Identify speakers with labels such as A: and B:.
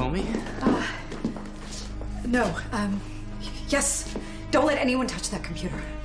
A: call me?
B: No. Yes. Don't let anyone touch that computer.